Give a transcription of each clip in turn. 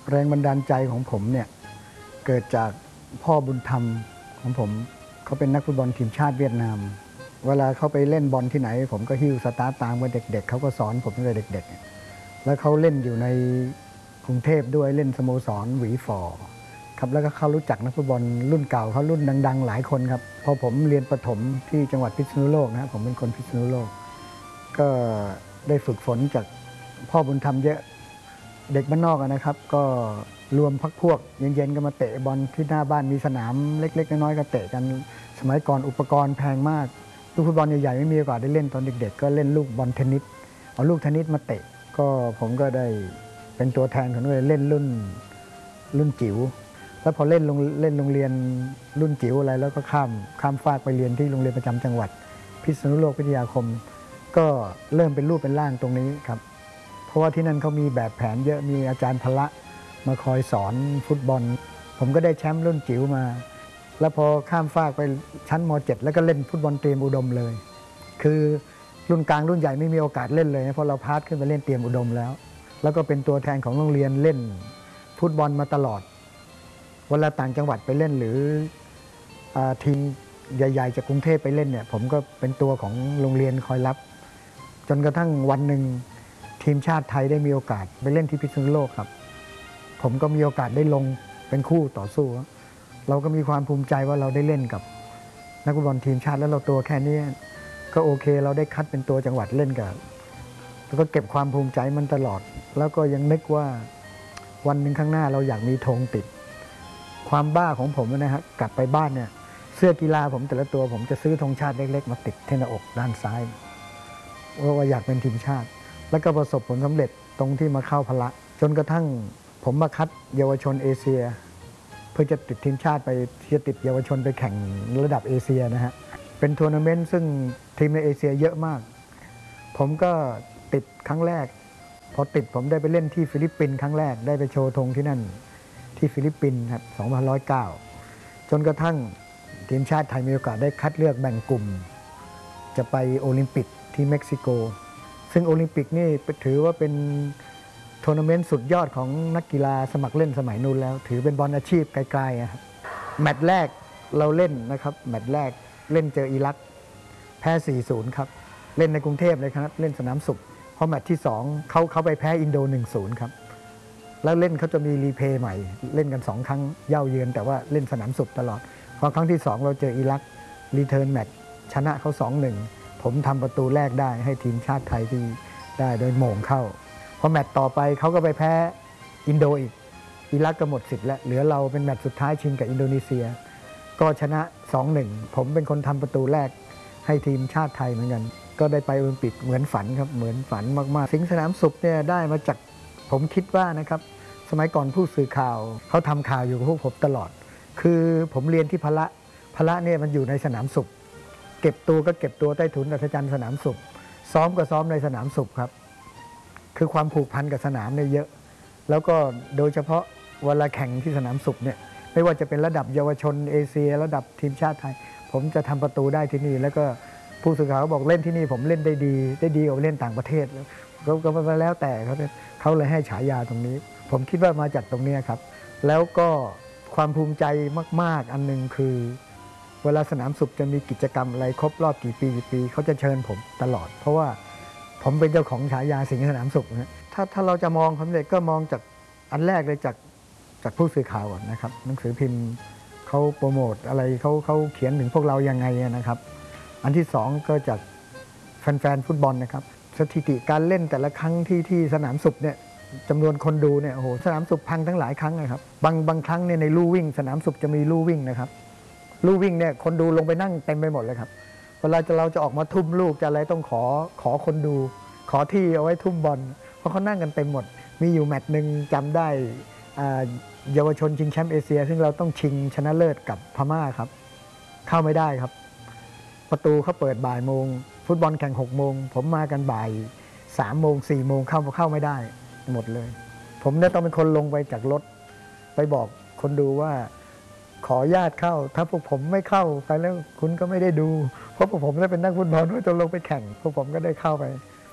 แรงบันดาลใจของผมเนี่ยเกิดจากพ่อบุญธรรมของผมเขาเป็นนักฟุตบอลทีมชาติเวียดนามเวลาเขาไปเล่นบอลที่ไหนผมก็หิ้วสตาร์ตตามกับเด็กๆเขาก็สอนผมตั้งแต่เด็กๆแล้วเขาเล่นอยู่ในกรุงเทพด้วยเล่นสโมสรหวีฝอครับแล้วก็เขารู้จักนักฟุตบอลรุ่นเก่าเขารุ่นดังๆหลายคนครับพอผมเรียนประถมที่จังหวัดพิษณุโลกนะครับผมเป็นคนพิษณุโลกก็ได้ฝึกฝนจากพ่อบุญธรรมเยอะเด็กบ้านนอกนะครับก็รวมพักพวกเย็นๆก็มาเตะบอลที่หน้าบ้านมีสนามเล็กๆน้อยๆก็เตะกันสมัยก่อนอุปกรณ์แพงมากลูกฟุตบอลใหญ่ๆไม่มีโอกาสได้เล่นตอนเด็กๆก็เล่นลูกบอลเทนนิสเอาลูกเทนนิสมาเตะก็ผมก็ได้เป็นตัวแทนของเล่นรุ่นจิ๋วแล้วพอเล่นโรงเรียนรุ่นจิ๋วอะไรแล้วก็ข้ามฟากไปเรียนที่โรงเรียนประจำจังหวัดพิษณุโลกวิทยาคมก็เริ่มเป็นรูปเป็นร่างตรงนี้ครับเพราะว่าที่นั่นเขามีแบบแผนเยอะมีอาจารย์พละมาคอยสอนฟุตบอลผมก็ได้แชมป์รุ่นจิ๋วมาแล้วพอข้ามฟากไปชั้นม.7 แล้วก็เล่นฟุตบอลเตรียมอุดมเลยคือรุ่นกลางรุ่นใหญ่ไม่มีโอกาสเล่นเลยเพราะเราพาสขึ้นไปเล่นเตรียมอุดมแล้วก็เป็นตัวแทนของโรงเรียนเล่นฟุตบอลมาตลอดเวลาต่างจังหวัดไปเล่นหรือทีมใหญ่ๆจากกรุงเทพไปเล่นเนี่ยผมก็เป็นตัวของโรงเรียนคอยรับจนกระทั่งวันหนึ่งทีมชาติไทยได้มีโอกาสไปเล่นที่พิษณุโลกครับผมก็มีโอกาสได้ลงเป็นคู่ต่อสู้เราก็มีความภูมิใจว่าเราได้เล่นกับนักฟุตบอลทีมชาติแล้วเราตัวแค่นี้ก็โอเคเราได้คัดเป็นตัวจังหวัดเล่นกับแล้วก็เก็บความภูมิใจมันตลอดแล้วก็ยังนึกว่าวันหนึ่งข้างหน้าเราอยากมีธงติดความบ้าของผมนะฮะกลับไปบ้านเนี่ยเสื้อกีฬาผมแต่ละตัวผมจะซื้อธงชาติเล็กๆมาติดที่หน้าอกด้านซ้ายว่าอยากเป็นทีมชาติแล้วก็ประสบผลสำเร็จตรงที่มาเข้าพละจนกระทั่งผมมาคัดเยาวชนเอเชียเพื่อจะติดทีมชาติไปที่จะติดเยาวชนไปแข่งระดับเอเชียนะฮะเป็นทัวร์นาเมนต์ซึ่งทีมในเอเชียเยอะมากผมก็ติดครั้งแรกพอติดผมได้ไปเล่นที่ฟิลิปปินส์ครั้งแรกได้ไปโชว์ธงที่นั่นที่ฟิลิปปินส์ครับ2509จนกระทั่งทีมชาติไทยมีโอกาสได้คัดเลือกแบ่งกลุ่มจะไปโอลิมปิกที่เม็กซิโกซึ่งโอลิมปิกนี่ถือว่าเป็นทัวร์นาเมนต์สุดยอดของนักกีฬาสมัครเล่นสมัยนู้นแล้วถือเป็นบอลอาชีพไกลๆครับแมตช์แรกเราเล่นนะครับแมตช์แรกเล่นเจออิรักแพ้ 4-0 ครับเล่นในกรุงเทพเลยครับเล่นสนามสุขพอแมตช์ที่2เขาไปแพ้อินโด 1-0 ครับแล้วเล่นเขาจะมีรีเพย์ใหม่เล่นกัน2ครั้งเย่าเยือนแต่ว่าเล่นสนามสุขตลอดพอครั้งที่2เราเจออิรักรีเทิร์นแมตช์ชนะเขา 2-1 ผมทำประตูแรกได้ให้ทีมชาติไทยที่ได้โดยโหม่งเข้าพอแมตช์ต่อไปเขาก็ไปแพ้อินโดอีกอิรักก็หมดสิทธิ์แล้วเหลือเราเป็นแมตช์สุดท้ายชิงกับอินโดนีเซียก็ชนะ 2-1 ผมเป็นคนทำประตูแรกให้ทีมชาติไทยเหมือนกันก็ได้ไปโอลิมปิกเหมือนฝันครับเหมือนฝันมากๆสิงห์สนามสุขเนี่ยได้มาจากผมคิดว่านะครับสมัยก่อนผู้สื่อข่าวเขาทำข่าวอยู่กับพวกผมตลอดคือผมเรียนที่พละเนี่ยมันอยู่ในสนามสุขเก็บตัวก็เก็บตัวใต้ถุนอัศจรรย์สนามสุขซ้อมก็ซ้อมในสนามสุขครับคือความผูกพันกับสนามเนี่ยเยอะแล้วก็โดยเฉพาะเวลาแข่งที่สนามสุขเนี่ยไม่ว่าจะเป็นระดับเยาวชนเอเชียระดับทีมชาติไทยผมจะทำประตูได้ที่นี่แล้วก็ผู้สื่อข่าวบอกเล่นที่นี่ผมเล่นได้ดีกว่าเล่นต่างประเทศก็แล้วแต่เขาเลยให้ฉายาตรงนี้ผมคิดว่ามาจากตรงนี้ครับแล้วก็ความภูมิใจมากๆอันนึงคือเวลาสนามสุขจะมีกิจกรรมอะไรครบรอบกี่ปีเขาจะเชิญผมตลอดเพราะว่าผมเป็นเจ้าของฉายาสิงห์สนามสุขนะถ้าเราจะมองความสำเร็จก็มองจากอันแรกเลยจากผู้สื่อข่าวนะครับหนังสือพิมพ์เขาโปรโมทอะไรเขาเขียนถึงพวกเรายังไงนะครับอันที่2ก็จากแฟนฟุตบอลนะครับสถิติการเล่นแต่ละครั้งที่สนามสุขเนี่ยจำนวนคนดูเนี่ยโอ้โหสนามสุขพังทั้งหลายครั้งนะครับบางครั้งเนี่ยในลู่วิ่งสนามสุขจะมีลู่วิ่งนะครับลู่วิ่งเนี่ยคนดูลงไปนั่งเต็มไปหมดเลยครับเวลาเราจะออกมาทุ่มลูกจะอะไรต้องขอคนดูขอที่เอาไว้ทุ่มบอลเพราะเขานั่งกันเต็มหมดมีอยู่แมตช์หนึ่งจำได้เยาวชนชิงแชมป์เอเชียซึ่งเราต้องชิงชนะเลิศกับพม่าครับเข้าไม่ได้ครับประตูเขาเปิดบ่ายโมงฟุตบอลแข่ง6 โมงผมมากันบ่าย3 โมง 4 โมงเข้าไม่ได้หมดเลยผมเนี่ยต้องเป็นคนลงไปจากรถไปบอกคนดูว่าขอญาตเข้าถ้าพวกผมไม่เข้าไปแล้วคุณก็ไม่ได้ดูเพราะพวกผมได้เป็นนักฟุตบอลด้วยจนลงไปแข่งพวกผมก็ได้เข้าไป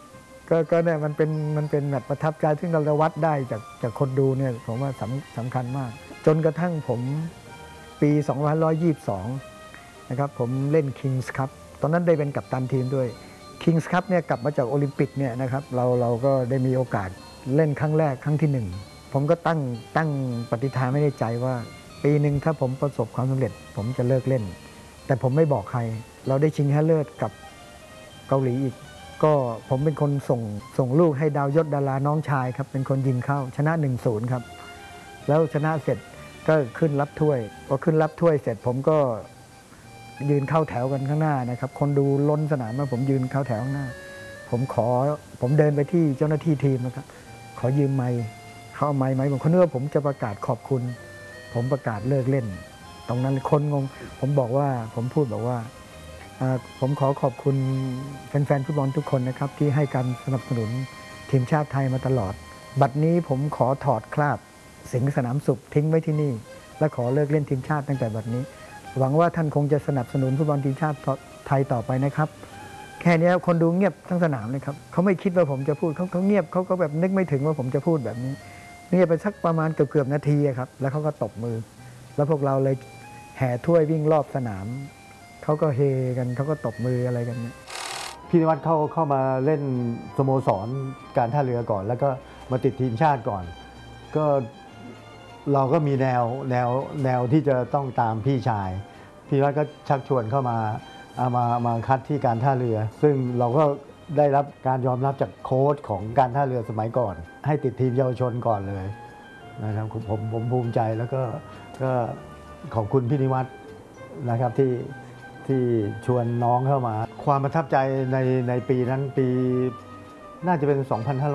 ก็เนี่ยมันเป็นแบบประทับใจที่เราวัดได้จากคนดูเนี่ยผมว่าสำคัญมากจนกระทั่งผมปี2522นะครับผมเล่น Kings Cup ตอนนั้นได้เป็นกัปตันทีมด้วย Kings Cup เนี่ยกลับมาจากโอลิมปิกเนี่ยนะครับเราก็ได้มีโอกาสเล่นครั้งแรกครั้งที่ 1ผมก็ตั้งปฏิฐานไว้ในใจว่าปีหนึ่งถ้าผมประสบความสำเร็จผมจะเลิกเล่นแต่ผมไม่บอกใครเราได้ชิงชนะเลิศกับเกาหลีอีกก็ผมเป็นคนส่งลูกให้ดาวยศดาราน้องชายครับเป็นคนยิงเข้าชนะ 1-0 ครับแล้วชนะเสร็จก็ขึ้นรับถ้วยพอขึ้นรับถ้วยเสร็จผมก็ยืนเข้าแถวกันข้างหน้านะครับคนดูล้นสนามมาผมยืนเข้าแถวข้างหน้าผมเดินไปที่เจ้าหน้าที่ทีมนะครับขอยืมไมค์เขาเอาไมค์ผมเขาคิดว่าผมจะประกาศขอบคุณผมประกาศเลิกเล่นตรงนั้นคนงงผมพูดบอกว่าผมขอขอบคุณแฟนๆฟุตบอลทุกคนนะครับที่ให้การสนับสนุนทีมชาติไทยมาตลอดบัดนี้ผมขอถอดคราบสิงห์สนามสุขทิ้งไว้ที่นี่และขอเลิกเล่นทีมชาติตั้งแต่บัดนี้หวังว่าท่านคงจะสนับสนุนฟุตบอลทีมชาติไทยต่อไปนะครับแค่นี้คนดูเงียบทั้งสนามเลยครับเขาไม่คิดว่าผมจะพูดเขาเงียบเขาก็แบบนึกไม่ถึงว่าผมจะพูดแบบนี้เงียบไปสักประมาณเกือบนาทีครับแล้วเขาก็ตบมือแล้วพวกเราเลยแห่ถ้วยวิ่งรอบสนามเขาก็เฮกันเขาก็ตบมืออะไรกันเนี่ยพี่นิวัฒน์เข้ามาเล่นสโมสรการท่าเรือก่อนแล้วก็มาติดทีมชาติก่อนก็เราก็มีแนวที่จะต้องตามพี่ชายพี่นิวัฒน์ก็ชักชวนเข้ามาคัดที่การท่าเรือซึ่งเราก็ได้รับการยอมรับจากโค้ชของการท่าเรือสมัยก่อนให้ติดทีมเยาวชนก่อนเลยนะครับผมภูมิใจแล้วก็ขอบคุณพี่นิวัฒน์นะครับที่ชวนน้องเข้ามาความประทับใจในปีนั้นปีน่าจะเป็น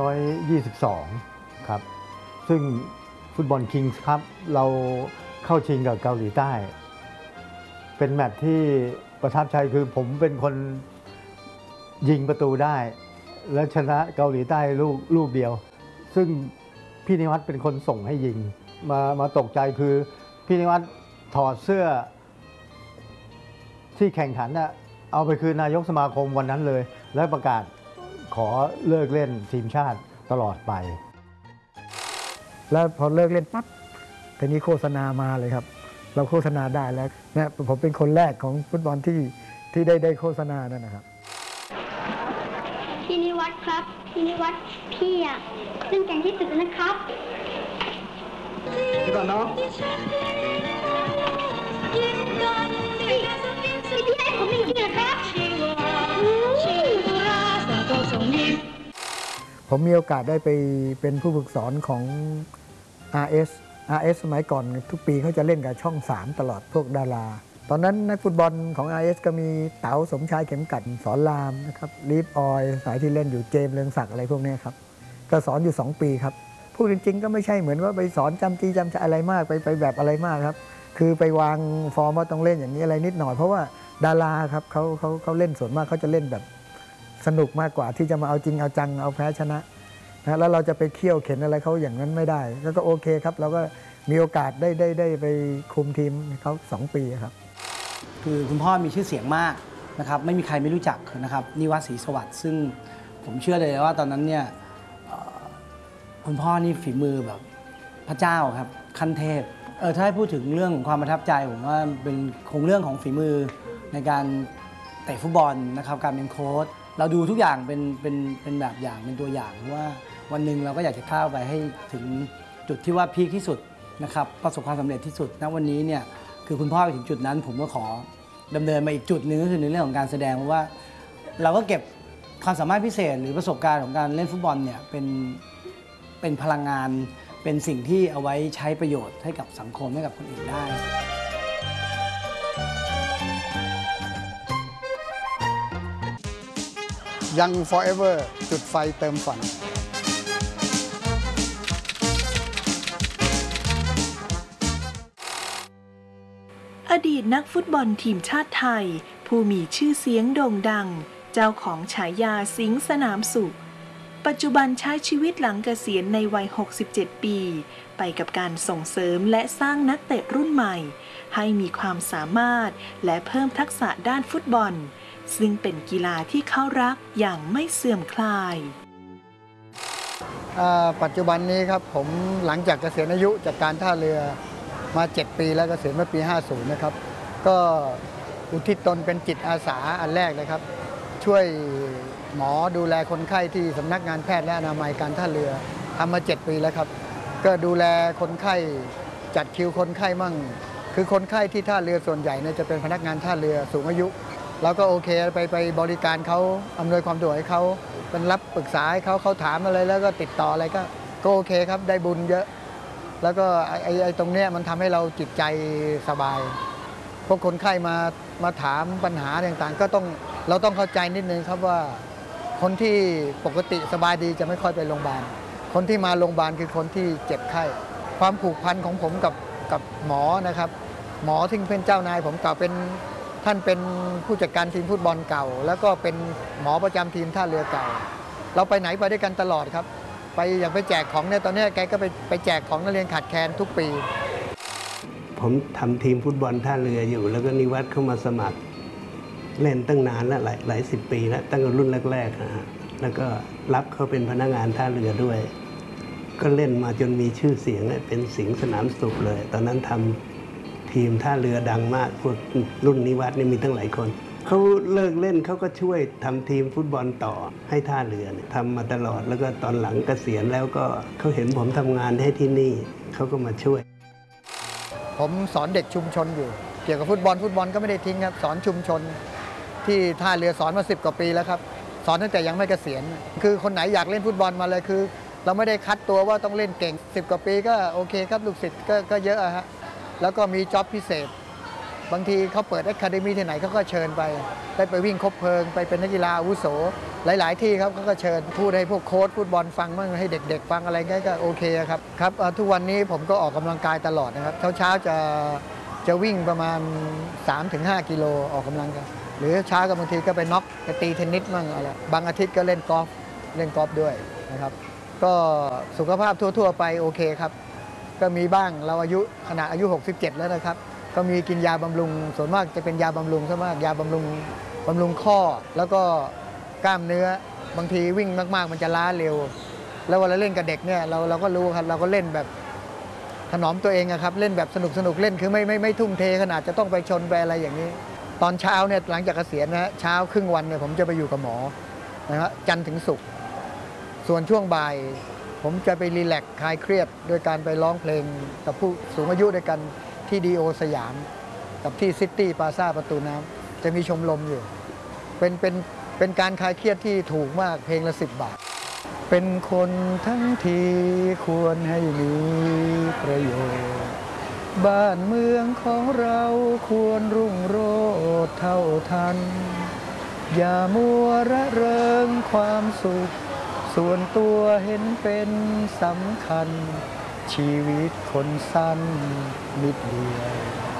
2522 ครับซึ่งฟุตบอลคิงส์ครับเราเข้าชิงกับเกาหลีใต้เป็นแมตช์ที่ประทับใจคือผมเป็นคนยิงประตูได้และชนะเกาหลีใต้ลูกเดียวซึ่งพี่นิวัฒน์เป็นคนส่งให้ยิงมาตกใจคือพี่นิวัฒน์ถอดเสื้อที่แข่งขันเอาไปคืนนายกสมาคมวันนั้นเลยและประกาศขอเลิกเล่นทีมชาติตลอดไปแล้วพอเลิกเล่นปั๊บทีนี้โฆษณามาเลยครับเราโฆษณาได้แล้วนะผมเป็นคนแรกของฟุตบอลที่ได้โฆษณานั่นนะครับพี่นิวัฒน์ครับพี่นิวัฒน์พี่เล่นเก่งที่สุดนะครับพี่ก่อนเนาะพี่ให้ผมจริงๆนะครับผมมีโอกาสได้ไปเป็นผู้ฝึกสอนของ RS สมัยก่อนทุกปีเขาจะเล่นกับช่อง 3 ตลอดพวกดาราตอนนั้นนักฟุตบอลของ RS ก็มีเต๋าสมชายเข็มกัดสอนรามนะครับลีฟออยสายที่เล่นอยู่เจมส์เรืองศักดิ์อะไรพวกนี้ครับก็สอนอยู่2 ปีครับพูดจริงๆก็ไม่ใช่เหมือนว่าไปสอนจำจะอะไรมากไปแบบอะไรมากครับคือไปวางฟอร์มว่าต้องเล่นอย่างนี้อะไรนิดหน่อยเพราะว่าดาราครับเขาเล่นส่วนมากเขาจะเล่นแบบสนุกมากกว่าที่จะมาเอาจริงเอาจังเอาแพ้ชนะนะแล้วเราจะไปเคี่ยวเข็นอะไรเขาอย่างนั้นไม่ได้ก็โอเคครับเราก็มีโอกาสได้ไปคุมทีมเขา2 ปีครับคือคุณพ่อมีชื่อเสียงมากนะครับไม่มีใครไม่รู้จักนะครับนิวัฒน์ศรีสวัสดิ์ซึ่งผมเชื่อเลยว่าตอนนั้นเนี่ยคุณพ่อนี่ฝีมือแบบพระเจ้าครับขั้นเทพถ้าให้พูดถึงเรื่องของความประทับใจผมว่าเป็นคงเรื่องของฝีมือในการเตะฟุตบอลนะครับการเป็นโค้ชเราดูทุกอย่างเป็นแบบอย่างเป็นตัวอย่างว่าวันหนึ่งเราก็อยากจะก้าวไปให้ถึงจุดที่ว่าพีคที่สุดนะครับประสบความสำเร็จที่สุดณวันนี้เนี่ยคือคุณพ่อไปถึงจุดนั้นผมก็ขอดำเนินมาอีกจุดหนึ่งก็คือในเรื่องของการแสดงเพราะว่าเราก็เก็บความสามารถพิเศษหรือประสบการณ์ของการเล่นฟุตบอลเนี่ยเป็นพลังงานเป็นสิ่งที่เอาไว้ใช้ประโยชน์ให้กับสังคมให้กับคนอื่นได้ Young Forever จุดไฟเติมฝันอดีตนักฟุตบอลทีมชาติไทยผู้มีชื่อเสียงโด่งดังเจ้าของฉายาสิงห์สนามสุขปัจจุบันใช้ชีวิตหลังเกษียณในวัย 67 ปี ไปกับการส่งเสริมและสร้างนักเตะรุ่นใหม่ให้มีความสามารถและเพิ่มทักษะด้านฟุตบอลซึ่งเป็นกีฬาที่เขารักอย่างไม่เสื่อมคลายปัจจุบันนี้ครับผมหลังจากเกษียณอายุจากการท่าเรือมา 7 ปีแล้วเกษียณเมื่อปี 50 นะครับก็อุทิศตนเป็นจิตอาสาอันแรกนะครับช่วยหมอดูแลคนไข้ที่สำนักงานแพทย์และอนามัยการท่าเรือทำมา 7 ปีแล้วครับก็ดูแลคนไข้จัดคิวคนไข้มั่งคือคนไข้ที่ท่าเรือส่วนใหญ่เนี่ยจะเป็นพนักงานท่าเรือสูงอายุเราก็โอเคไปบริการเขาอำนวยความสะดวกให้เขาเป็นรับปรึกษาให้เขาถามอะไรแล้วก็ติดต่ออะไรก็โอเคครับได้บุญเยอะแล้วก็ไอ้ตรงเนี้ยมันทำให้เราจิตใจสบายพวกคนไข้มาถามปัญหาต่างๆก็เราต้องเข้าใจนิดนึงครับว่าคนที่ปกติสบายดีจะไม่ค่อยไปโรงพยาบาลคนที่มาโรงพยาบาลคือคนที่เจ็บไข้ความผูกพันของผมกับหมอนะครับหมอที่เป็นเจ้านายผมเก่าเป็นท่านเป็นผู้จัดการทีมฟุตบอลเก่าแล้วก็เป็นหมอประจำทีมท่าเรือเก่าเราไปไหนไปด้วยกันตลอดครับไปอย่างไปแจกของเนี่ยตอนนี้แกก็ไปแจกของนักเรียนขาดแคลนทุกปีผมทำทีมฟุตบอลท่าเรืออยู่แล้วก็นิวัฒน์เข้ามาสมัครเล่นตั้งนานแล้วหลายสิบปีแล้วตั้งแต่รุ่นแรกๆนะฮะแล้วก็รับเขาเป็นพนักงานท่าเรือด้วยก็เล่นมาจนมีชื่อเสียงเป็นสิงห์สนามสุขเลยตอนนั้นทำทีมท่าเรือดังมากพวกรุ่นนิวัฒน์นี่มีตั้งหลายคนเขาเลิกเล่นเขาก็ช่วยทำทีมฟุตบอลต่อให้ท่าเรือทำมาตลอดแล้วก็ตอนหลังเกษียณแล้วก็เขาเห็นผมทำงานให้ที่นี่เขาก็มาช่วยผมสอนเด็กชุมชนอยู่เกี่ยวกับฟุตบอลก็ไม่ได้ทิ้งครับสอนชุมชนที่ท่าเรือสอนมา10 กว่าปีแล้วครับสอนตั้งแต่ยังไม่เกษียณคือคนไหนอยากเล่นฟุตบอลมาเลยคือเราไม่ได้คัดตัวว่าต้องเล่นเก่ง10 กว่าปีก็โอเคครับลูกศิษย์ก็เยอะฮะแล้วก็มีจ็อบพิเศษบางทีเขาเปิดอะคาเดมี่ที่ไหนเขาก็เชิญไปได้ไปวิ่งคบเพลิงไปเป็นนักกีฬาอาวุโสหลายๆที่ครับเขาก็เชิญพูดให้พวกโค้ชฟุตบอลฟังบ้างให้เด็กๆฟังอะไรก็โอเคครับทุกวันนี้ผมก็ออกกำลังกายตลอดนะครับเช้าจะวิ่งประมาณ 3-5 กิโลออกกำลังกันหรือเช้าก็บางทีก็ไปน็อกไปตีเทนนิสบ้างอะไรบางอาทิตย์ก็เล่นกอล์ฟด้วยนะครับก็สุขภาพทั่วๆไปโอเคครับก็มีบ้างเราขณะอายุ67แล้วนะครับก็มีกินยาบำรุงส่วนมากจะเป็นยาบำรุงซะมากยาบำรุงข้อแล้วก็กล้ามเนื้อบางทีวิ่งมากๆมันจะล้าเร็วแล้วเวลาเล่นกับเด็กเนี่ยเราก็รู้ครับเราก็เล่นแบบถนอมตัวเองครับเล่นแบบสนุกเล่นคือไม่ทุ่มเทขนาดจะต้องไปชนไปอะไรอย่างนี้ตอนเช้าเนี่ยหลังจากเกษียณนะเช้าครึ่งวันเนี่ยผมจะไปอยู่กับหมอนะครับจันทร์ถึงศุกร์ส่วนช่วงบ่ายผมจะไปรีแลกซ์คลายเครียดโดยการไปร้องเพลงกับผู้สูงอายุด้วยกันที่ดีโอสยามกับที่ซิตี้พลาซ่าประตูน้ำจะมีชมรมอยู่เป็นการคลายเครียดที่ถูกมากเพลงละ10 บาทเป็นคนทั้งทีควรให้มีประโยชน์บ้านเมืองของเราควรรุ่งโรจน์เท่าทันอย่ามัวระเริงความสุขส่วนตัวเห็นเป็นสำคัญชีวิตคนสั้นนิดเดียว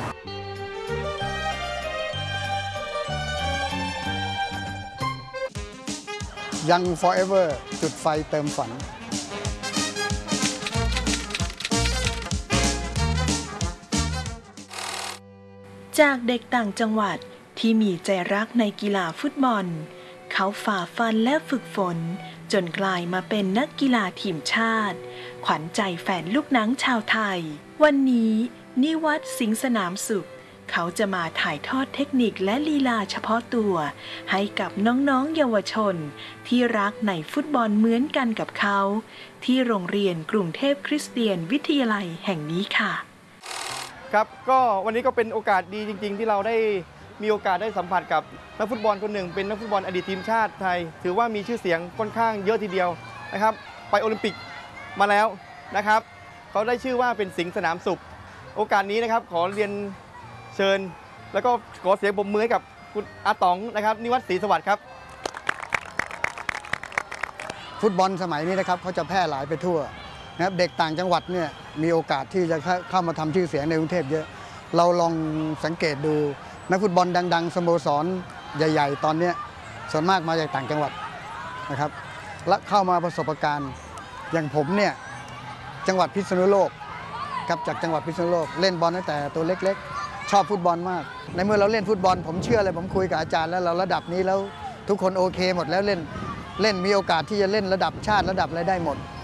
Young Forever จุดไฟเติมฝันจากเด็กต่างจังหวัดที่มีใจรักในกีฬาฟุตบอลเขาฝ่าฟันและฝึกฝนจนกลายมาเป็นนักกีฬาทีมชาติขวัญใจแฟนลูกหนังชาวไทยวันนี้นิวัฒน์สิงห์สนามสุขเขาจะมาถ่ายทอดเทคนิคและลีลาเฉพาะตัวให้กับน้องๆเยาวชนที่รักในฟุตบอลเหมือนกันกับเขาที่โรงเรียนกรุงเทพคริสเตียนวิทยาลัยแห่งนี้ค่ะครับก็วันนี้ก็เป็นโอกาสดีจริงๆที่เราได้มีโอกาสได้สัมผัสกับนักฟุตบอลคนหนึ่งเป็นนักฟุตบอลอดีตทีมชาติไทยถือว่ามีชื่อเสียงค่อนข้างเยอะทีเดียวนะครับไปโอลิมปิกมาแล้วนะครับเขาได้ชื่อว่าเป็นสิงห์สนามสุขโอกาสนี้นะครับขอเรียนเชิญแล้วก็ขอเสียงปรบมือให้กับคุณอาต๋องนะครับนิวัฒน์ศรีสวัสดิ์ครับฟุตบอลสมัยนี้นะครับเขาจะแพร่หลายไปทั่วนะครับเด็กต่างจังหวัดเนี่ยมีโอกาสที่จะเข้ามาทำชื่อเสียงในกรุงเทพเยอะเราลองสังเกตดูนักฟุตบอลดังๆสโมสรใหญ่ๆตอนนี้ส่วนมากมาจากต่างจังหวัดนะครับและเข้ามาประสบการณ์อย่างผมเนี่ยจังหวัดพิษณุโลกกับจากจังหวัดพิษณุโลกเล่นบอลตั้งแต่ตัวเล็กๆชอบฟุตบอลมากในเมื่อเราเล่นฟุตบอลผมเชื่อเลยผมคุยกับอาจารย์แล้วเราระดับนี้แล้วทุกคนโอเคหมดแล้วเล่นมีโอกาสที่จะเล่นระดับชาติระดับอะไรได้หมด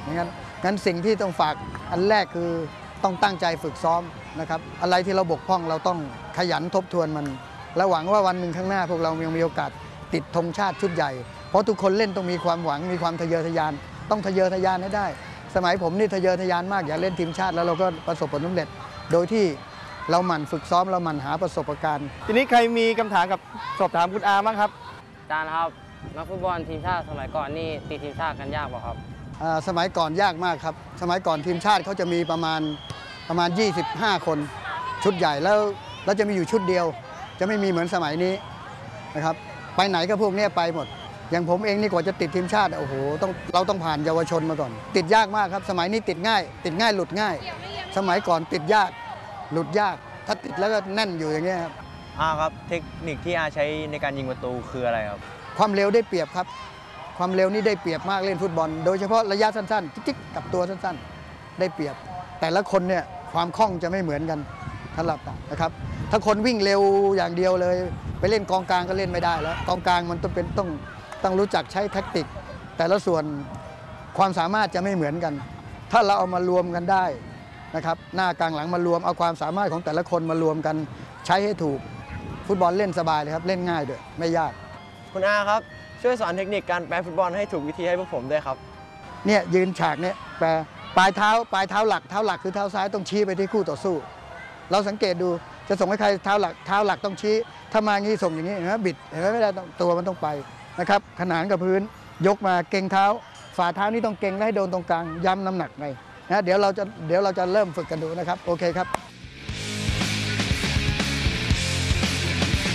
งั้นสิ่งที่ต้องฝากอันแรกคือต้องตั้งใจฝึกซ้อมนะครับอะไรที่เราบกพร่องเราต้องขยันทบทวนมันและหวังว่าวันหนึ่งข้างหน้าพวกเรายังมีโอกาสติดธงชาติชุดใหญ่เพราะทุกคนเล่นต้องมีความหวังมีความทะเยอทะยานต้องทะเยอทะยานให้ได้ สมัยผมนี่ทะเยอทะยานมากอยากเล่นทีมชาติแล้วเราก็ประสบผลสำเร็จโดยที่เราหมั่นฝึกซ้อมเราหมั่นหาประสบการณ์ทีนี้ใครมีคำถามกับสอบถามคุณอาบ้างครับอาจารย์ครับนักฟุตบอลทีมชาติสมัยก่อนนี่ติดทีมชาติกันยากเปล่าครับสมัยก่อนยากมากครับสมัยก่อนทีมชาติเขาจะมีประมาณ25 คนชุดใหญ่แล้วจะมีอยู่ชุดเดียวจะไม่มีเหมือนสมัยนี้นะครับไปไหนก็พวกนี้ไปหมดอย่างผมเองนี่กว่าจะติดทีมชาติโอ้โหเราต้องผ่านเยาวชนมาก่อนติดยากมากครับสมัยนี้ติดง่ายหลุดง่าย สมัยก่อนติดยากหลุดยากถ้าติดแล้วก็แน่นอยู่อย่างเงี้ยครับครับเทคนิคที่อาใช้ในการยิงประตูคืออะไรครับความเร็วได้เปรียบครับความเร็วนี่ได้เปรียบมากเล่นฟุตบอลโดยเฉพาะระยะสั้นๆจิ๊กๆกับตัวสั้นๆได้เปรียบแต่ละคนเนี่ยความคล่องจะไม่เหมือนกันสำหรับนะครับถ้าคนวิ่งเร็วอย่างเดียวเลยไปเล่นกองกลางก็เล่นไม่ได้แล้วกองกลางมันต้องรู้จักใช้แท็กติกแต่ละส่วนความสามารถจะไม่เหมือนกันถ้าเราเอามารวมกันได้นะครับหน้ากลางหลังมารวมเอาความสามารถของแต่ละคนมารวมกันใช้ให้ถูกฟุตบอลเล่นสบายเลยครับเล่นง่ายด้วยไม่ยากคุณอาครับช่วยสอนเทคนิคการแปลฟุตบอลให้ถูกวิธีให้พวกผมด้วยครับเนี่ยยืนฉากเนี่ยแปลปลายเท้าหลักคือเท้าซ้ายต้องชี้ไปที่คู่ต่อสู้ เราสังเกตดูจะส่งให้ใครเท้าหลักต้องชี้ถ้ามางี้ส่งอย่างนี้นะบิดเห็นไหมไม่ได้ตัวมันต้องไปนะครับขนานกับพื้นยกมาเก่งเท้าฝ่าเท้านี่ต้องเก่งและให้โดนตรงกลางย้ำน้ำหนักไปนะเดี๋ยวเราจะเริ่มฝึกกันดูนะครับโอเคครับ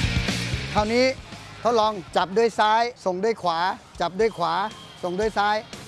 คราวนี้ทดลองจับด้วยซ้ายส่งด้วยขวาจับด้วยขวาส่งด้วยซ้าย